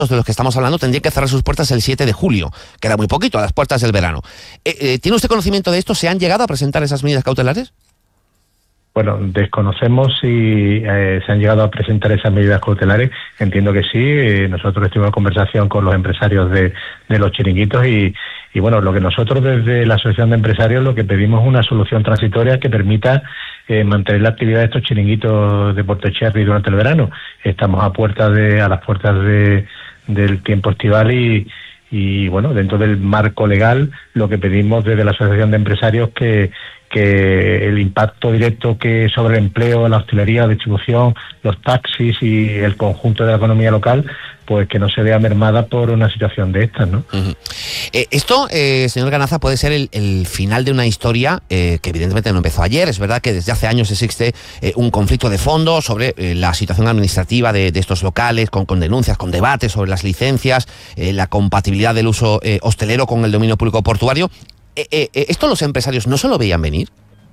de los que estamos hablando tendrían que cerrar sus puertas el 7 de julio, queda muy poquito, a las puertas del verano. ¿Tiene usted conocimiento de esto? ¿Se han llegado a presentar esas medidas cautelares? Bueno, desconocemos si se han llegado a presentar esas medidas cautelares. Entiendo que sí. Nosotros estuvimos en conversación con los empresarios de los chiringuitos y bueno, lo que nosotros desde la Asociación de Empresarios lo que pedimos es una solución transitoria que permita mantener la actividad de estos chiringuitos de Puerto Cherry durante el verano. Estamos a las puertas del tiempo estival y bueno, dentro del marco legal lo que pedimos desde la Asociación de Empresarios que el impacto directo que sobre el empleo, la hostelería, la distribución, los taxis y el conjunto de la economía local, pues que no se vea mermada por una situación de estas, ¿no? Uh-huh. Esto, señor Ganaza, puede ser el final de una historia que evidentemente no empezó ayer. Es verdad que desde hace años existe un conflicto de fondo sobre la situación administrativa de estos locales, con denuncias, con debates sobre las licencias, la compatibilidad del uso hostelero con el dominio público portuario. ¿Esto los empresarios no se lo veían venir?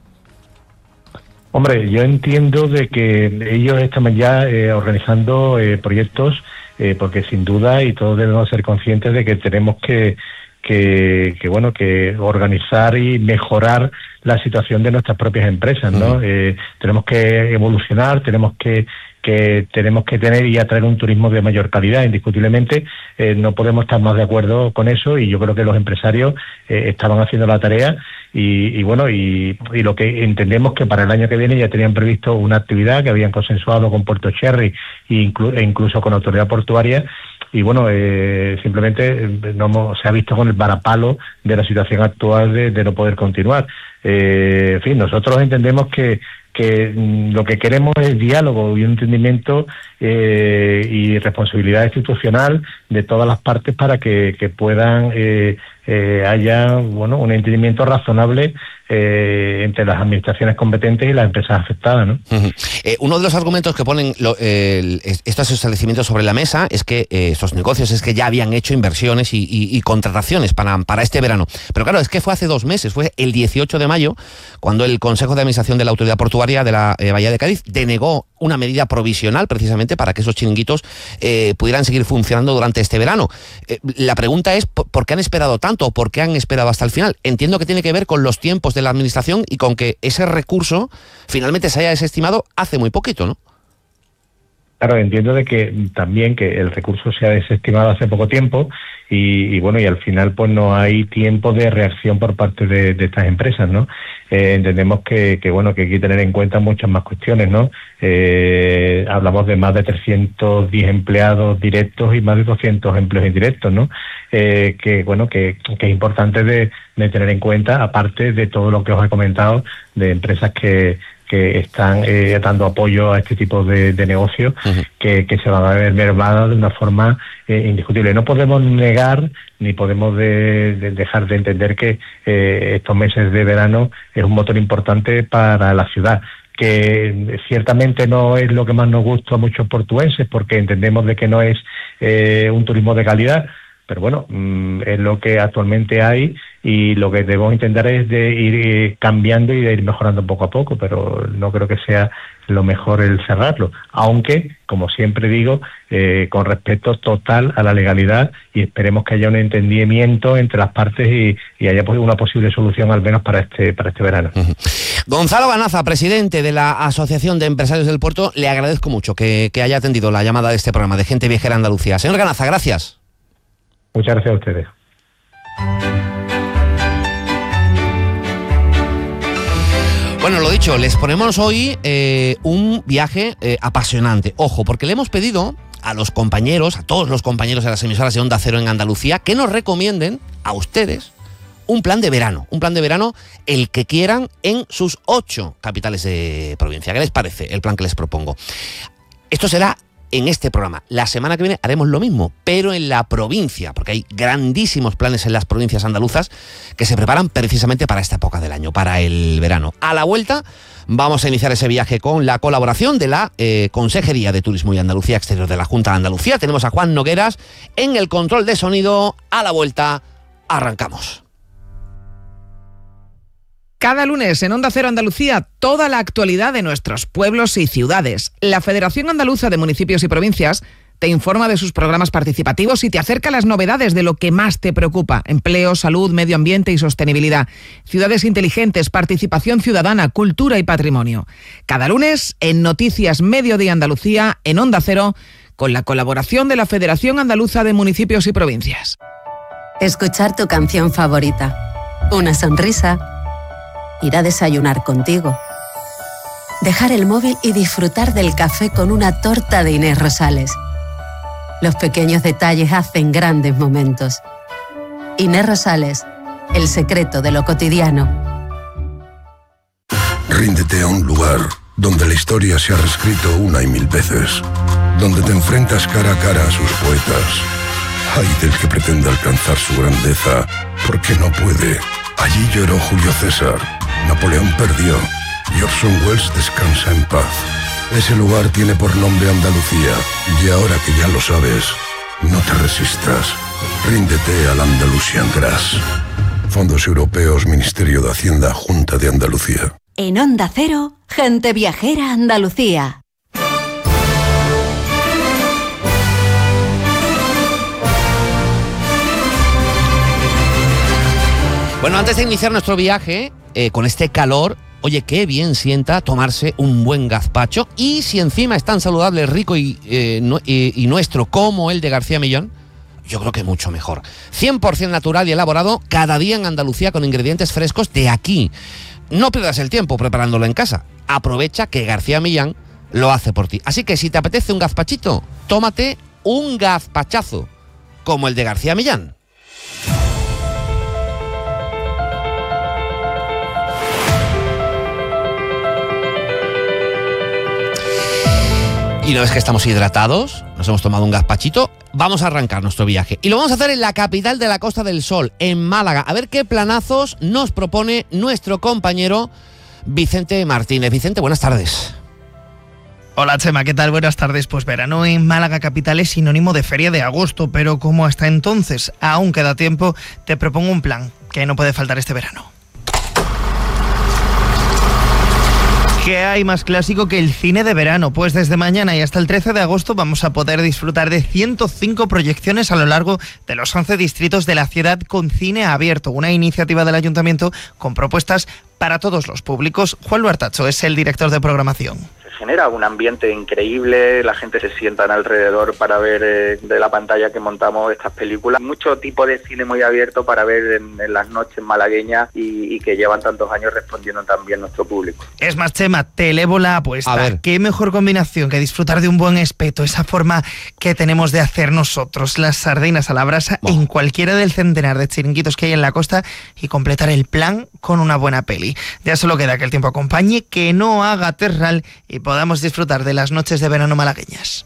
Hombre, yo entiendo de que ellos están ya organizando proyectos porque sin duda y todos debemos ser conscientes de que tenemos que organizar y mejorar la situación de nuestras propias empresas, ¿no? Tenemos que evolucionar, tenemos que tener y atraer un turismo de mayor calidad, indiscutiblemente. No podemos estar más de acuerdo con eso y yo creo que los empresarios estaban haciendo la tarea y lo que entendemos que para el año que viene ya tenían previsto una actividad que habían consensuado con Puerto Cherry e incluso con la autoridad portuaria y bueno, simplemente se ha visto con el varapalo de la situación actual de no poder continuar. En fin, nosotros entendemos que lo que queremos es diálogo y un entendimiento y responsabilidad institucional de todas las partes para que puedan haya un entendimiento razonable entre las administraciones competentes y las empresas afectadas, ¿no? Uh-huh. Uno de los argumentos que ponen estos establecimientos sobre la mesa es que estos negocios es que ya habían hecho inversiones y contrataciones para este verano. Pero claro, es que fue hace 2 meses, fue el 18 de mayo, cuando el Consejo de Administración de la Autoridad Portuaria de la Bahía de Cádiz denegó una medida provisional precisamente para que esos chiringuitos pudieran seguir funcionando durante este verano. La pregunta es, ¿por qué han esperado tanto? ¿O por qué han esperado hasta el final? Entiendo que tiene que ver con los tiempos de la administración y con que ese recurso finalmente se haya desestimado hace muy poquito, ¿no? Claro, entiendo de que también que el recurso se ha desestimado hace poco tiempo y al final pues no hay tiempo de reacción por parte de estas empresas, ¿no? Entendemos que hay que tener en cuenta muchas más cuestiones, ¿no? Hablamos de más de 310 empleados directos y más de 200 empleos indirectos, ¿no? Que es importante de tener en cuenta, aparte de todo lo que os he comentado, de empresas que están dando apoyo a este tipo de negocios, uh-huh, que se van a ver mermadas de una forma indiscutible. No podemos negar ni podemos dejar de entender que estos meses de verano es un motor importante para la ciudad, que ciertamente no es lo que más nos gusta a muchos portuenses porque entendemos de que no es un turismo de calidad, pero bueno, es lo que actualmente hay y lo que debemos intentar es de ir cambiando y de ir mejorando poco a poco, pero no creo que sea lo mejor el cerrarlo, aunque, como siempre digo, con respeto total a la legalidad y esperemos que haya un entendimiento entre las partes y haya una posible solución al menos para este verano. Uh-huh. Gonzalo Ganaza, presidente de la Asociación de Empresarios del Puerto, le agradezco mucho que haya atendido la llamada de este programa de Gente Viajera Andalucía. Señor Ganaza, gracias. Muchas gracias a ustedes. Bueno, lo dicho, les ponemos hoy un viaje apasionante. Ojo, porque le hemos pedido a todos los compañeros de las emisoras de Onda Cero en Andalucía, que nos recomienden a ustedes un plan de verano el que quieran en sus 8 capitales de provincia. ¿Qué les parece el plan que les propongo? Esto será en este programa. La semana que viene haremos lo mismo, pero en la provincia, porque hay grandísimos planes en las provincias andaluzas que se preparan precisamente para esta época del año, para el verano. A la vuelta vamos a iniciar ese viaje con la colaboración de la Consejería de Turismo y Andalucía Exterior de la Junta de Andalucía. Tenemos a Juan Nogueras en el control de sonido. A la vuelta arrancamos. Cada lunes en Onda Cero Andalucía, toda la actualidad de nuestros pueblos y ciudades. La Federación Andaluza de Municipios y Provincias te informa de sus programas participativos y te acerca a las novedades de lo que más te preocupa: empleo, salud, medio ambiente y sostenibilidad, ciudades inteligentes, participación ciudadana, cultura y patrimonio. Cada lunes en Noticias Mediodía Andalucía, en Onda Cero, con la colaboración de la Federación Andaluza de Municipios y Provincias. Escuchar tu canción favorita, una sonrisa, ir a desayunar contigo, dejar el móvil y disfrutar del café con una torta de Inés Rosales. Los pequeños detalles hacen grandes momentos. Inés Rosales, el secreto de lo cotidiano. Ríndete a un lugar donde la historia se ha reescrito una y mil veces, donde te enfrentas cara a cara a sus poetas. Ay del que pretenda alcanzar su grandeza, porque no puede. Allí lloró Julio César, Napoleón perdió y Orson Welles descansa en paz. Ese lugar tiene por nombre Andalucía, y ahora que ya lo sabes, no te resistas. Ríndete al Andalusian Grass. Fondos Europeos, Ministerio de Hacienda, Junta de Andalucía. En Onda Cero, Gente Viajera Andalucía. Bueno, antes de iniciar nuestro viaje, con este calor, oye, qué bien sienta tomarse un buen gazpacho, y si encima es tan saludable, rico y nuestro como el de García Millán, yo creo que mucho mejor. 100% natural y elaborado cada día en Andalucía con ingredientes frescos de aquí. No pierdas el tiempo preparándolo en casa. Aprovecha que García Millán lo hace por ti. Así que si te apetece un gazpachito, tómate un gazpachazo como el de García Millán. Y no es que estamos hidratados, nos hemos tomado un gazpachito, vamos a arrancar nuestro viaje. Y lo vamos a hacer en la capital de la Costa del Sol, en Málaga. A ver qué planazos nos propone nuestro compañero Vicente Martínez. Vicente, buenas tardes. Hola Chema, ¿qué tal? Buenas tardes. Pues verano en Málaga capital es sinónimo de feria de agosto, pero como hasta entonces aún queda tiempo, te propongo un plan que no puede faltar este verano. ¿Qué hay más clásico que el cine de verano? Pues desde mañana y hasta el 13 de agosto vamos a poder disfrutar de 105 proyecciones a lo largo de los 11 distritos de la ciudad con cine abierto, una iniciativa del Ayuntamiento con propuestas para todos los públicos. Juan Luartacho es el director de programación. Genera un ambiente increíble, la gente se sienta alrededor para ver de la pantalla que montamos estas películas. Mucho tipo de cine muy abierto para ver en las noches malagueñas y que llevan tantos años respondiendo también nuestro público. Es más, Chema, te elevo la apuesta. A ver. Qué mejor combinación que disfrutar de un buen espeto, esa forma que tenemos de hacer nosotros, las sardinas a la brasa en cualquiera del centenar de chiringuitos que hay en la costa y completar el plan con una buena peli. Ya solo queda que el tiempo acompañe, que no haga terral y podamos disfrutar de las noches de verano malagueñas.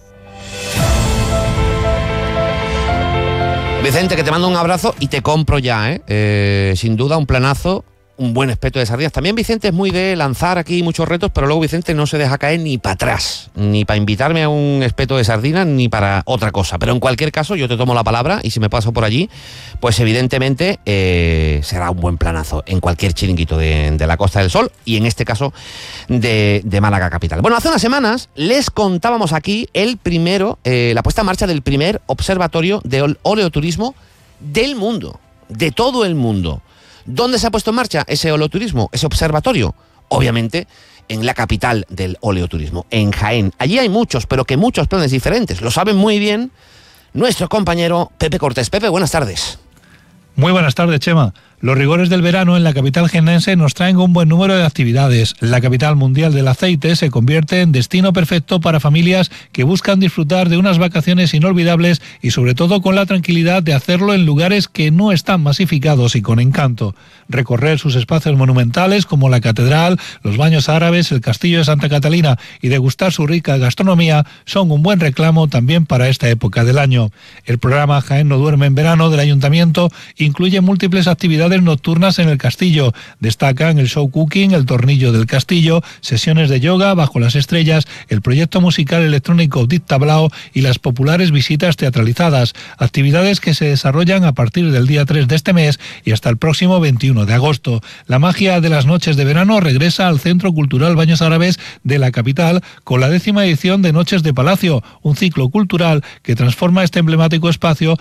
Vicente, que te mando un abrazo y te compro ya, sin duda un planazo, un buen espeto de sardinas. También Vicente es muy de lanzar aquí muchos retos, pero luego Vicente no se deja caer ni para atrás, ni para invitarme a un espeto de sardinas, ni para otra cosa. Pero en cualquier caso, yo te tomo la palabra y si me paso por allí, pues evidentemente será un buen planazo en cualquier chiringuito de la Costa del Sol y en este caso de Málaga capital. Bueno, hace unas semanas les contábamos aquí la puesta en marcha del primer observatorio de oleoturismo del mundo, de todo el mundo. ¿Dónde se ha puesto en marcha ese oleoturismo, ese observatorio? Obviamente en la capital del oleoturismo, en Jaén. Allí hay muchos, pero que muchos planes diferentes. Lo saben muy bien nuestro compañero Pepe Cortés. Pepe, buenas tardes. Muy buenas tardes, Chema. Los rigores del verano en la capital jiennense nos traen un buen número de actividades. La capital mundial del aceite se convierte en destino perfecto para familias que buscan disfrutar de unas vacaciones inolvidables y sobre todo con la tranquilidad de hacerlo en lugares que no están masificados y con encanto. Recorrer sus espacios monumentales como la catedral, los baños árabes, el castillo de Santa Catalina y degustar su rica gastronomía son un buen reclamo también para esta época del año. El programa Jaén no duerme en verano del Ayuntamiento incluye múltiples actividades actividades nocturnas en el castillo. Destacan el show cooking, el tornillo del castillo, sesiones de yoga bajo las estrellas, el proyecto musical electrónico Dictablao y las populares visitas teatralizadas. Actividades que se desarrollan a partir del día 3 de este mes y hasta el próximo 21 de agosto. La magia de las noches de verano regresa al Centro Cultural Baños Árabes de la capital con la 10ª edición de Noches de Palacio, un ciclo cultural que transforma este emblemático espacio